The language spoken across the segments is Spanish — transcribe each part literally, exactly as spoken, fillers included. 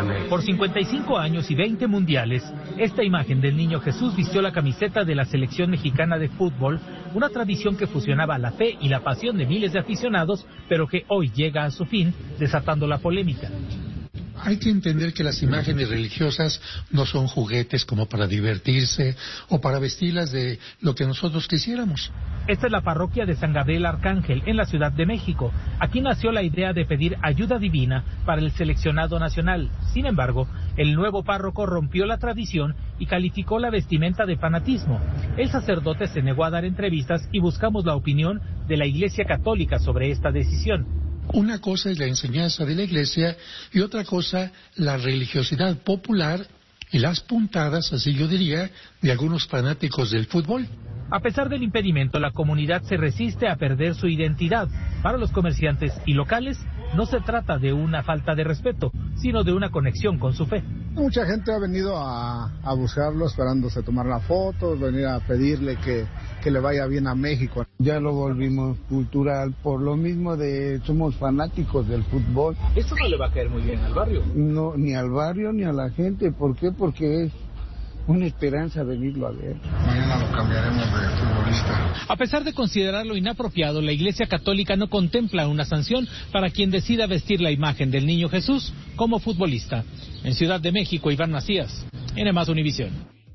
gané. Por cincuenta y cinco años y veinte mundiales, esta imagen del niño Jesús vistió la camiseta de la selección mexicana de fútbol, una tradición que fusionaba la fe y la pasión de miles de aficionados, pero que hoy llega a su fin, desatando la polémica. Hay que entender que las imágenes religiosas no son juguetes como para divertirse o para vestirlas de lo que nosotros quisiéramos. Esta es la parroquia de San Gabriel Arcángel, en la Ciudad de México. Aquí nació la idea de pedir ayuda divina para el seleccionado nacional. Sin embargo, el nuevo párroco rompió la tradición y calificó la vestimenta de fanatismo. El sacerdote se negó a dar entrevistas y buscamos la opinión de la Iglesia Católica sobre esta decisión. Una cosa es la enseñanza de la Iglesia y otra cosa la religiosidad popular y las puntadas, así yo diría, de algunos fanáticos del fútbol. A pesar del impedimento, la comunidad se resiste a perder su identidad. Para los comerciantes y locales, no se trata de una falta de respeto, sino de una conexión con su fe. Mucha gente ha venido a, a buscarlo esperándose tomar la foto, venir a pedirle que, que le vaya bien a México. Ya lo volvimos cultural, por lo mismo de somos fanáticos del fútbol. ¿Esto no le va a caer muy bien al barrio? No, ni al barrio ni a la gente. ¿Por qué? Porque es una esperanza venirlo a ver. Mañana lo cambiaremos de futbolista. A pesar de considerarlo inapropiado, la Iglesia Católica no contempla una sanción para quien decida vestir la imagen del niño Jesús como futbolista. En Ciudad de México, Iván Macías, N más Univisión.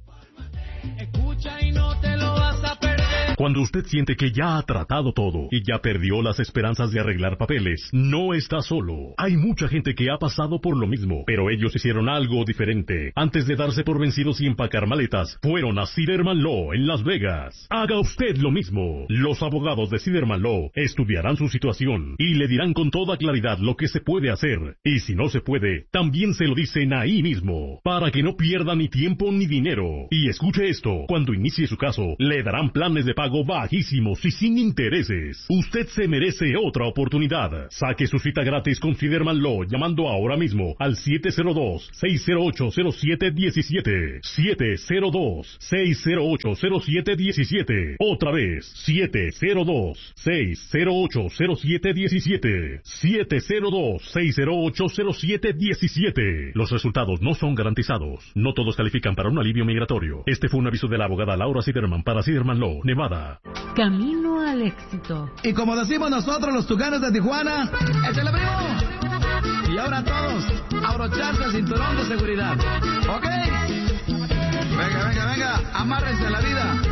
Escucha y no te lo vas a perder. Cuando usted siente que ya ha tratado todo y ya perdió las esperanzas de arreglar papeles, no está solo. Hay mucha gente que ha pasado por lo mismo, pero ellos hicieron algo diferente. Antes de darse por vencidos y empacar maletas, fueron a Siderman Law en Las Vegas. Haga usted lo mismo. Los abogados de Siderman Law estudiarán su situación y le dirán con toda claridad lo que se puede hacer. Y si no se puede, también se lo dicen ahí mismo, para que no pierda ni tiempo ni dinero. Y escuche esto, cuando inicie su caso, le darán planes de pago bajísimos y sin intereses. Usted se merece otra oportunidad. Saque su cita gratis con Siderman Law llamando ahora mismo al siete cero dos, seis cero ocho, cero siete uno siete. siete cero dos, seis cero ocho, cero siete uno siete. Otra vez, siete cero dos, seis cero ocho, cero siete uno siete. siete cero dos, seis cero ocho, cero siete uno siete. Los resultados no son garantizados. No todos califican para un alivio migratorio. Este fue un aviso de la abogada Laura Siderman para Siderman Law, Nevada. Camino al éxito. Y como decimos nosotros los Tucanos de Tijuana, ¡échale, primo! Y ahora todos, abrocharse el cinturón de seguridad. ¿Ok? Venga, venga, venga, amárrense la vida.